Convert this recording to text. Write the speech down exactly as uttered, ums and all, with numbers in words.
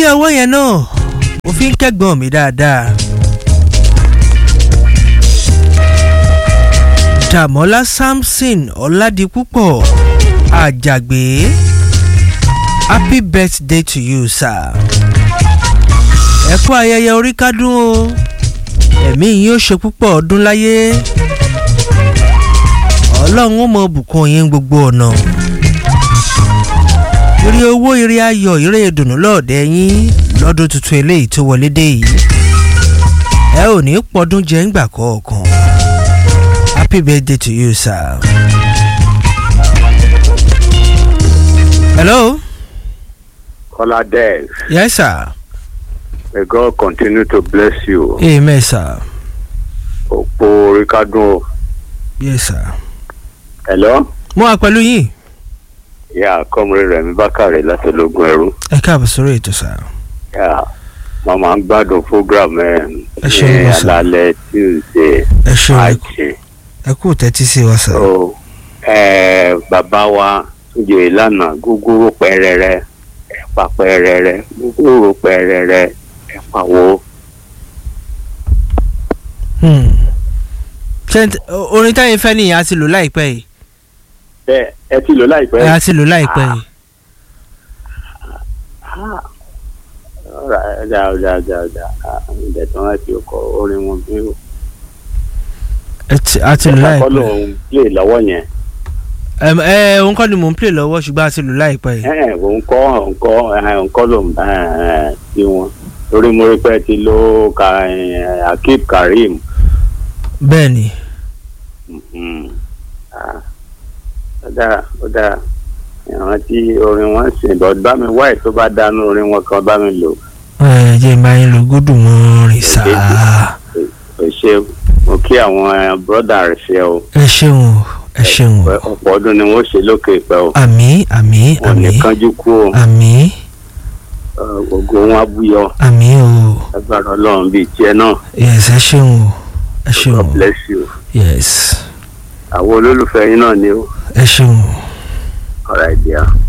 ọwọ́ yẹn náà mo fi ń kẹ́gbọ́n mi dáadáa. Dàmọ́lá Samson Ọládipúpọ̀ Àjàgbé, happy birthday to you sir. Ẹ kú ayẹyẹ orí kádùn o, ẹ̀mí yín ó ṣe púpọ̀ ọdún láyé. Ọlọ́run ó mọ bùkún yín gbogbo ọ̀nà. Ire owó, ire ayọ̀, ire ìdùnnú lọ́ọ̀dẹ̀ yín lọ́dún tuntun eléyìí tó wọlé dé yìí. Ẹ ò ní pọ́dún jẹ́ ńgbà kọ̀ọ̀kan. Happy birthday to you sir. Hello. Kola Dev. Yes sir. May God continue to bless you. Amen sir. Opo Ricardo. Yes sir. Hello. Mo wà pẹ̀lú yín. Yeah, Comrade Remi Bakare láti Ológun Ẹrú. Ẹ káàbọ̀ sórí ètò sir. Yeah, màmá ń gbádùn program ẹ̀ ṣeun sir. alálẹ̀ Tuesday. Ẹ ṣeun. Àìṣe. Ẹ kú tẹ́tí sí wa sir. So, ẹ bàbá wa Túnjí ìlànà gúgúrú pẹ́rẹ́rẹ́, ẹ̀pà pẹ́rẹ́rẹ́, gúgúrú pẹ́rẹ́rẹ́, ẹ̀pà wo. Hmm. Ṣé orin táyé fẹ́ nìyẹn a ti lò láìpẹ́ yìí? Bẹ́ẹ̀ ẹ ti lò láìpẹ́. A ti lò láìpẹ́ yìí. Ọ̀rọ̀ ẹ̀dá ọ̀dà ọ̀dà ọ̀dà ǹjẹ́ tí wọ́n ti kọ orin wọn bí o. Ẹ ti- A ti lò Ẹ̀ka kọ́ láìpẹ́. lòun play lọ́wọ́ yẹn. Ẹ ẹ òun kọ́ ni mò ń play lọ́wọ́ ṣùgbọ́n a ti lò láìpẹ́ yìí. Ẹ̀ òun kọ́ òun kọ́ òun kọ́ lòun sí wọn. Torí mo rí pé ti lo ka Akib Karim. Bẹ́ẹ̀ni. Mhm. Ah, Ó dára ó dára. Àwọn tí orin wọn sìn bọ́ bá mi wáì tó bá dánú orin wọn kan bá mi lò. Ẹ jẹ́ máa ń lo gúdù mọ́ rìn sáà. Ẹ ṣe mo kí àwọn bọ́dà rẹ̀ ṣe o. Ẹ ṣeun o, ẹ ṣeun o. Ọ̀pọ̀ ọdún ni wọ́n ṣe lókè ìpẹ́ o. Àmín àmín Wọ́n ní àmín kánjú kú o. àmín Ògo wọn abúyọ. àmín o. Agbára Ọlọ́run bíi tiẹ̀ náà. Yes, ẹ ṣeun o, ẹ ṣeun God o. bless you. Yes, Àwọn olólùfẹ́ yín náà ni o. ẹ ṣeun o. All right, dear.